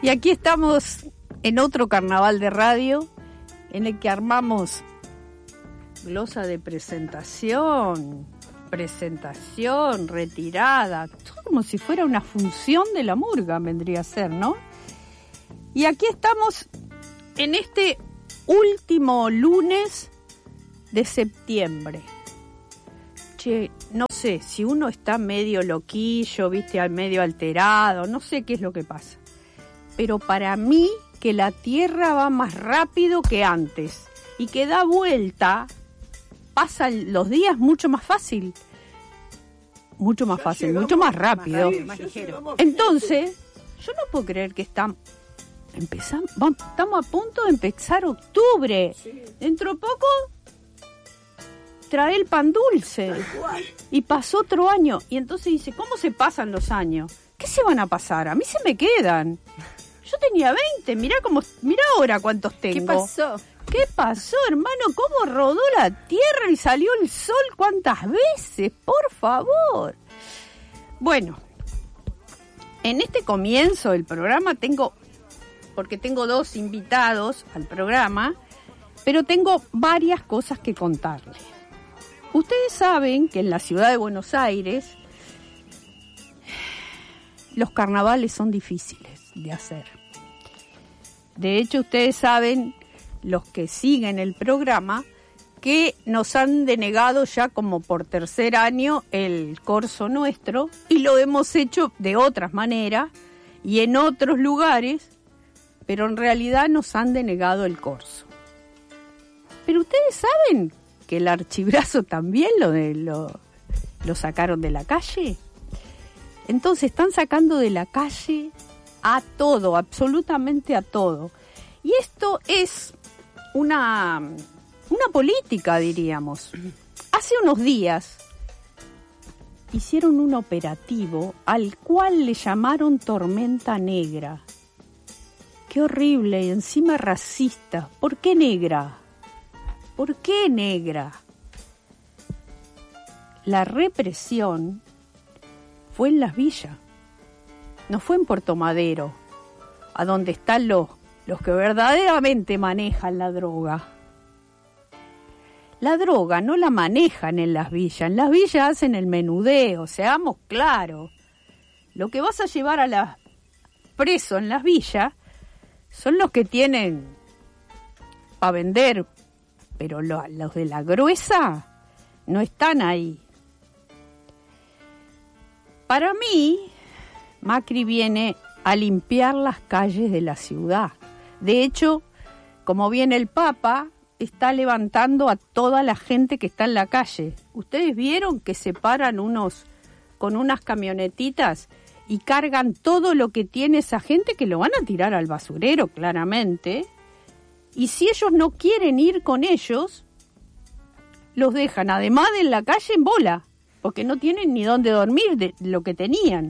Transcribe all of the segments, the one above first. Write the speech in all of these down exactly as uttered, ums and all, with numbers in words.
Y aquí estamos en otro carnaval de radio, en el que armamos glosa de presentación, presentación, retirada, todo como si fuera una función de la murga, vendría a ser, ¿no? Y aquí estamos en este último lunes de septiembre. Che, no sé, si uno está medio loquillo, viste, al medio alterado, no sé qué es lo que pasa. Pero para mí que la Tierra va más rápido que antes y que da vuelta, pasan los días mucho más fácil. Mucho más fácil, mucho más rápido. Más ligero. Entonces, yo no puedo creer que estamos... Empezamos, vamos, estamos a punto de empezar octubre. Sí. Dentro de poco trae el pan dulce. Y pasó otro año. Y entonces dice, ¿cómo se pasan los años? ¿Qué se van a pasar? A mí se me quedan. Yo tenía veinte, mirá cómo, mirá ahora cuántos tengo. ¿Qué pasó? ¿Qué pasó, hermano? ¿Cómo rodó la tierra y salió el sol cuántas veces? Por favor. Bueno, en este comienzo del programa tengo, porque tengo dos invitados al programa, pero tengo varias cosas que contarles. Ustedes saben que en la ciudad de Buenos Aires los carnavales son difíciles de hacer. De hecho, ustedes saben, los que siguen el programa, que nos han denegado ya como por tercer año el corso nuestro y lo hemos hecho de otras maneras y en otros lugares, pero en realidad nos han denegado el corso. Pero ustedes saben que el archibrazo también lo, de, lo, lo sacaron de la calle. Entonces están sacando de la calle a todo, absolutamente a todo. Y esto es una, una política, diríamos. Hace unos días hicieron un operativo al cual le llamaron Tormenta Negra. Qué horrible y encima racista. ¿Por qué negra? ¿Por qué negra? La represión fue en Las Villas, no fue en Puerto Madero, a donde están los, los que verdaderamente manejan la droga. La droga no la manejan en Las Villas, en Las Villas hacen el menudeo, seamos claros. Lo que vas a llevar a la preso en Las Villas son los que tienen para vender, pero lo, los de la gruesa no están ahí. Para mí, Macri viene a limpiar las calles de la ciudad. De hecho, como viene el Papa, está levantando a toda la gente que está en la calle. ¿Ustedes vieron que se paran unos con unas camionetitas y cargan todo lo que tiene esa gente, que lo van a tirar al basurero, claramente? Y si ellos no quieren ir con ellos, los dejan, además de en la calle, en bola, porque no tienen ni dónde dormir de lo que tenían.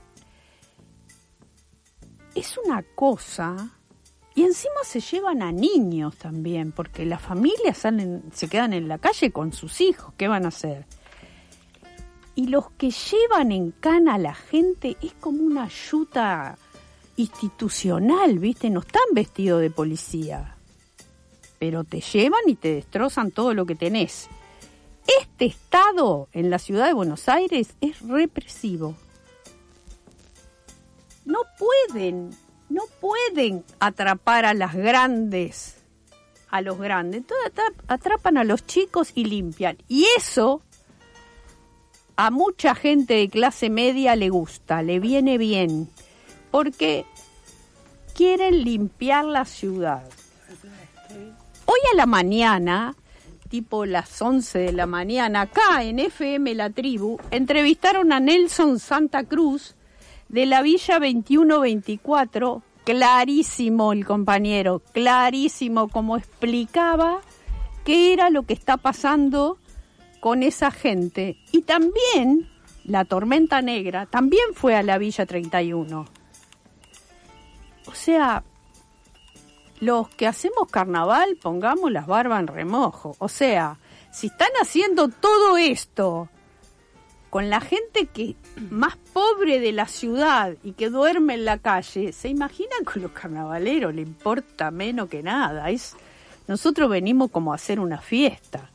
Es una cosa, y encima se llevan a niños también, porque las familias salen, se quedan en la calle con sus hijos, ¿qué van a hacer? Y los que llevan en cana a la gente es como una yuta institucional, ¿viste? No están vestidos de policía, pero te llevan y te destrozan todo lo que tenés. Este estado en la ciudad de Buenos Aires es represivo. No pueden, no pueden atrapar a las grandes, a los grandes. Entonces atrapan a los chicos y limpian. Y eso a mucha gente de clase media le gusta, le viene bien, porque quieren limpiar la ciudad. Hoy a la mañana, tipo las once de la mañana, acá en F M La Tribu, entrevistaron a Nelson Santa Cruz de la Villa veintiuno veinticuatro, clarísimo el compañero, clarísimo como explicaba qué era lo que está pasando con esa gente. Y también la Tormenta Negra también fue a la Villa treinta y uno. O sea, los que hacemos carnaval, pongamos las barbas en remojo. O sea, si están haciendo todo esto con la gente que más pobre de la ciudad y que duerme en la calle, ¿se imaginan con los carnavaleros? Le importa menos que nada. Es, nosotros venimos como a hacer una fiesta.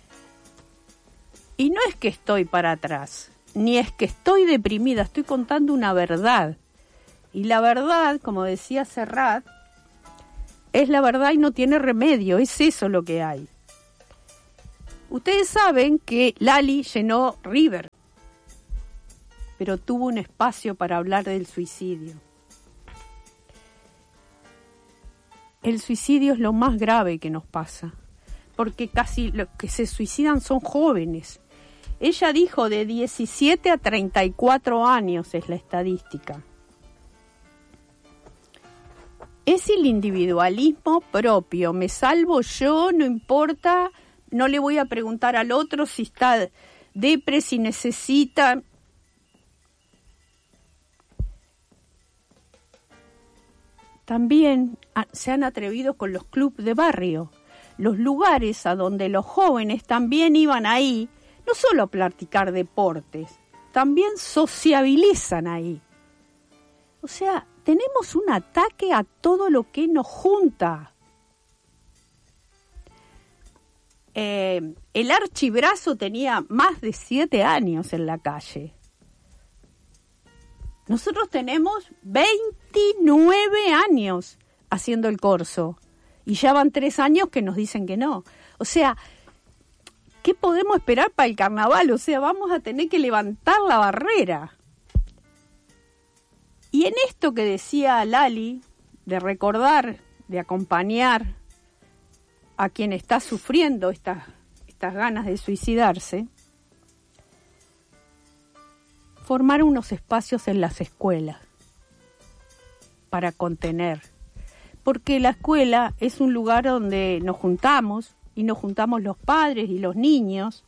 Y no es que estoy para atrás, ni es que estoy deprimida, estoy contando una verdad. Y la verdad, como decía Serrat, es la verdad y no tiene remedio, es eso lo que hay. Ustedes saben que Lali llenó River, pero tuvo un espacio para hablar del suicidio. El suicidio es lo más grave que nos pasa, porque casi los que se suicidan son jóvenes. Ella dijo de diecisiete a treinta y cuatro años es la estadística. Es el individualismo propio, me salvo yo, no importa, no le voy a preguntar al otro si está depre, si necesita. También se han atrevido con los clubes de barrio, los lugares a donde los jóvenes también iban ahí, no solo a practicar deportes, también sociabilizan ahí. O sea, tenemos un ataque a todo lo que nos junta. Eh, el archibrazo tenía más de siete años en la calle. Nosotros tenemos veintinueve años haciendo el corso y ya van tres años que nos dicen que no. O sea, ¿qué podemos esperar para el carnaval? O sea, vamos a tener que levantar la barrera. Y en esto que decía Lali, de recordar, de acompañar a quien está sufriendo estas, estas ganas de suicidarse, formar unos espacios en las escuelas para contener. Porque la escuela es un lugar donde nos juntamos, y nos juntamos los padres y los niños.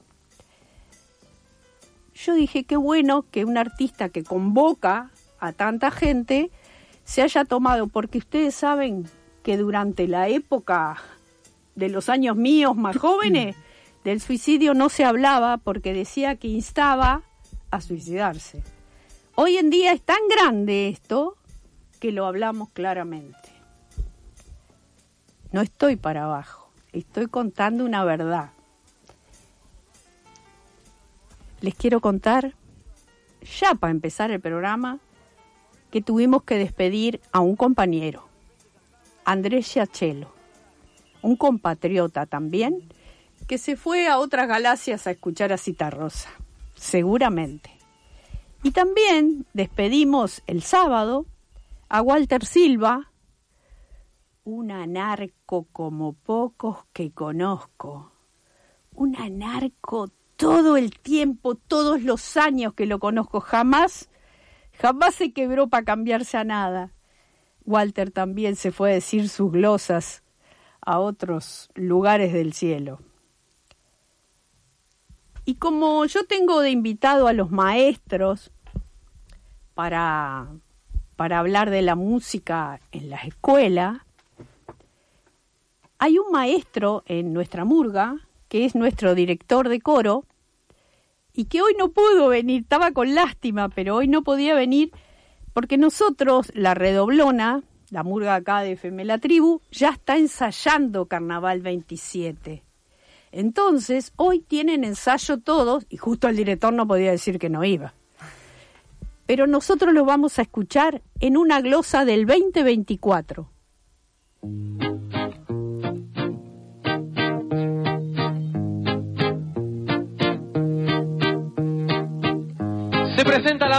Yo dije, qué bueno que un artista que convoca a tanta gente se haya tomado, porque ustedes saben que durante la época de los años míos más jóvenes, del suicidio no se hablaba porque decía que instaba a suicidarse. Hoy en día es tan grande esto que lo hablamos claramente. No estoy para abajo, estoy contando una verdad. Les quiero contar, ya para empezar el programa, que tuvimos que despedir a un compañero, Andrés Giachelo, un compatriota también, que se fue a otras galaxias a escuchar a Citarrosa, seguramente. Y también despedimos el sábado a Walter Silva, un anarco como pocos que conozco, un anarco todo el tiempo, todos los años que lo conozco, jamás Jamás se quebró para cambiarse a nada. Walter también se fue a decir sus glosas a otros lugares del cielo. Y como yo tengo de invitado a los maestros para, para hablar de la música en la escuela, hay un maestro en nuestra murga, que es nuestro director de coro, y que hoy no pudo venir, estaba con lástima, pero hoy no podía venir porque nosotros, la Redoblona, la murga acá de F M La Tribu, ya está ensayando Carnaval veintisiete. Entonces, hoy tienen ensayo todos, y justo el director no podía decir que no iba. Pero nosotros lo vamos a escuchar en una glosa del veinte veinticuatro. Se presenta la